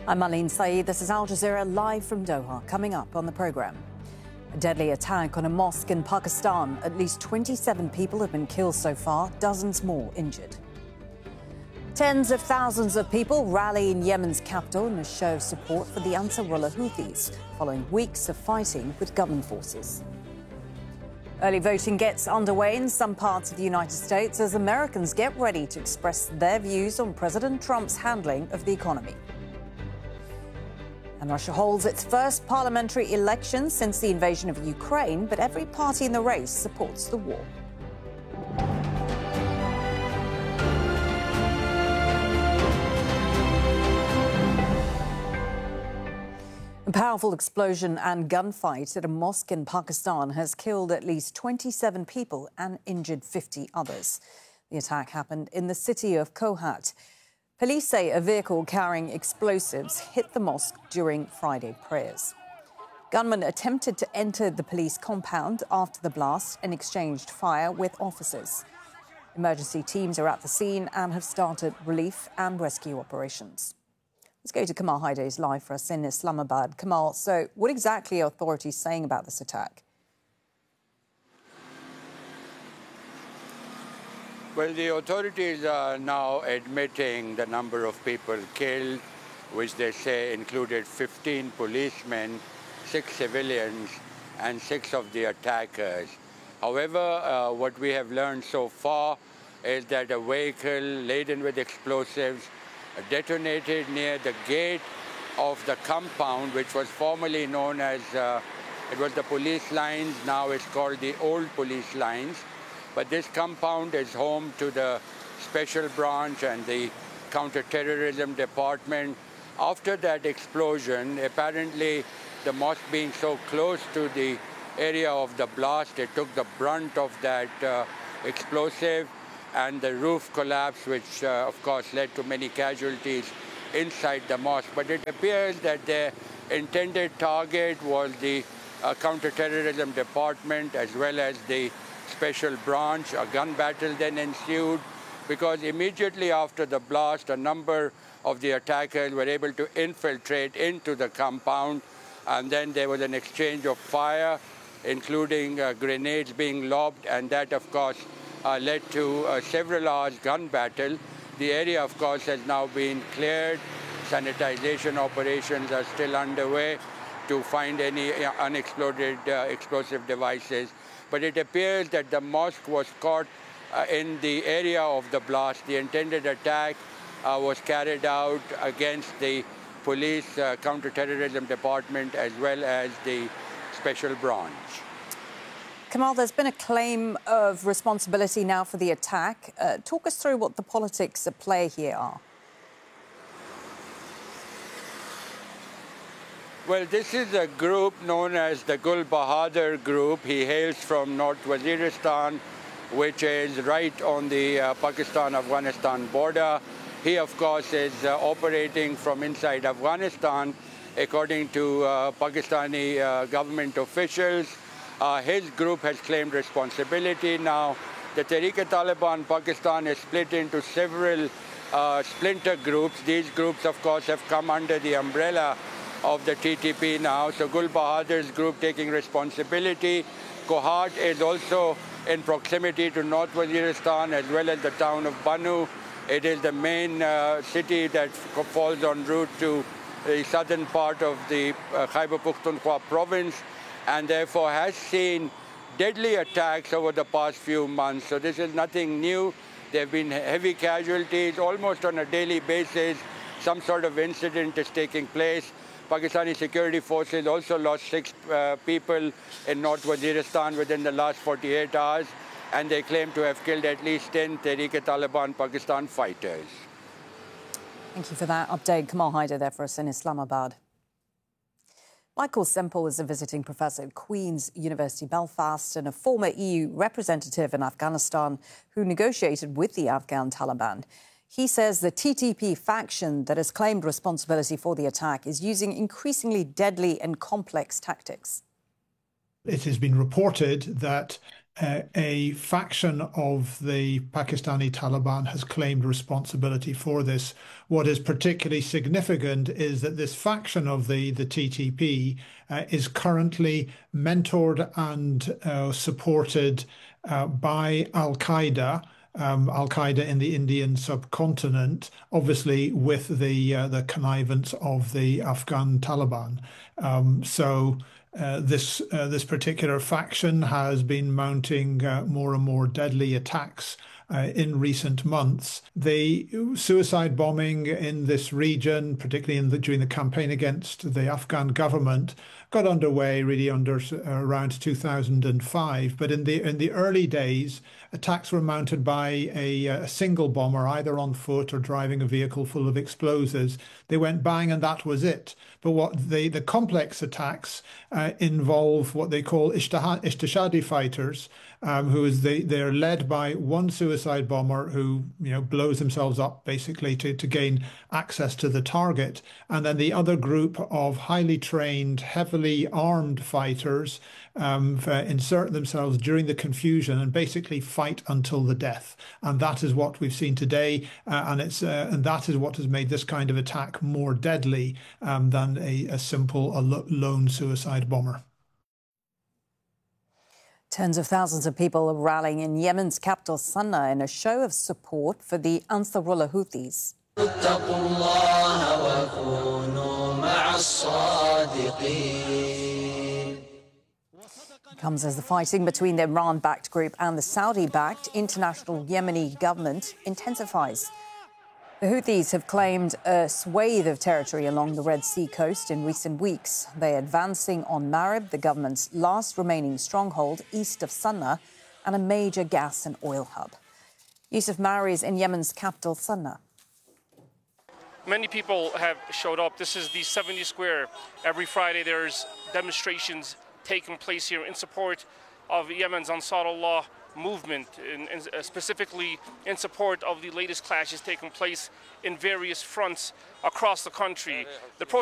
I'm Marlene Saeed. This is Al Jazeera live from Doha. Coming up on the programme. A deadly attack on a mosque in Pakistan. At least 27 people have been killed so far, dozens more injured. Tens of thousands of people rally in Yemen's capital in a show of support for the Ansarullah Houthis, following weeks of fighting with government forces. Early voting gets underway in some parts of the United States as Americans get ready to express their views on President Trump's handling of the economy. And Russia holds its first parliamentary election since the invasion of Ukraine, but every party in the race supports the war. A powerful explosion and gunfight at a mosque in Pakistan has killed at least 27 people and injured 50 others. The attack happened in the city of Kohat. Police say a vehicle carrying explosives hit the mosque during Friday prayers. Gunmen attempted to enter the police compound after the blast and exchanged fire with officers. Emergency teams are at the scene and have started relief and rescue operations. Let's go to Kamal Haider, who's live for us in Islamabad. Kamal, so what exactly are authorities saying about this attack? Well, the authorities are now admitting the number of people killed, which they say included 15 policemen, 6 civilians, and 6 of the attackers. However, what we have learned so far is that a vehicle laden with explosives detonated near the gate of the compound, which was formerly known as, it was the police lines, now it's called the old police lines. But this compound is home to the Special Branch and the Counter-Terrorism Department. After that explosion, apparently the mosque being so close to the area of the blast, it took the brunt of that explosive, and the roof collapsed, which of course led to many casualties inside the mosque. But it appears that their intended target was the Counter-Terrorism Department as well as the Special Branch. A gun battle then ensued because immediately after the blast, a number of the attackers were able to infiltrate into the compound, and then there was an exchange of fire, including grenades being lobbed, and that, of course, led to several hours gun battle. The area, of course, has now been cleared. Sanitization operations are still underway to find any unexploded explosive devices. But it appears that the mosque was caught in the area of the blast. The intended attack was carried out against the police counter-terrorism department as well as the Special Branch. Kamal, there's been a claim of responsibility now for the attack. Talk us through what the politics at play here are. Well, this is a group known as the Gul Bahadur group. He hails from North Waziristan, which is right on the Pakistan-Afghanistan border. He, of course, is operating from inside Afghanistan, according to Pakistani government officials. His group has claimed responsibility. Now, the Tehreek-e-Taliban Pakistan is split into several splinter groups. These groups, of course, have come under the umbrella of the TTP now. So Gul Bahadur's group taking responsibility. Kohat is also in proximity to North Waziristan as well as the town of Banu. It is the main city that falls en route to the southern part of the Khyber Pakhtunkhwa province, and therefore has seen deadly attacks over the past few months. So this is nothing new. There have been heavy casualties almost on a daily basis. Some sort of incident is taking place. Pakistani security forces also lost 6 people in North Waziristan within the last 48 hours, and they claim to have killed at least 10 Tehreek-e-Taliban Pakistan fighters. Thank you for that update. Kamal Haider there for us in Islamabad. Michael Semple is a visiting professor at Queen's University Belfast and a former EU representative in Afghanistan who negotiated with the Afghan Taliban. He says the TTP faction that has claimed responsibility for the attack is using increasingly deadly and complex tactics. It has been reported that a faction of the Pakistani Taliban has claimed responsibility for this. What is particularly significant is that this faction of the TTP is currently mentored and supported by Al-Qaeda. Al-Qaeda in the Indian subcontinent, obviously with the connivance of the Afghan Taliban. This particular faction has been mounting more and more deadly attacks in recent months. The suicide bombing in this region, particularly during the campaign against the Afghan government, got underway really around 2005. But in the early days, attacks were mounted by a single bomber, either on foot or driving a vehicle full of explosives. They went bang, and that was it. But what the complex attacks involve what they call Ishtishadi fighters, they're led by one suicide bomber who blows themselves up basically to gain access to the target, and then the other group of highly trained, heavily armed fighters insert themselves during the confusion and basically fight until the death. And that is what we've seen today, and that is what has made this kind of attack more deadly than a simple lone suicide bomber. Tens of thousands of people are rallying in Yemen's capital Sana'a in a show of support for the Ansarullah Houthis. It comes as the fighting between the Iran-backed group and the Saudi-backed International Yemeni government intensifies. The Houthis have claimed a swathe of territory along the Red Sea coast in recent weeks. They're advancing on Marib, the government's last remaining stronghold east of Sana'a, and a major gas and oil hub. Yusuf Mari is in Yemen's capital, Sana'a. Many people have showed up. This is the 70 Square. Every Friday there's demonstrations taking place here in support of Yemen's Ansarullah movement, and specifically in support of the latest clashes taking place in various fronts across the country. The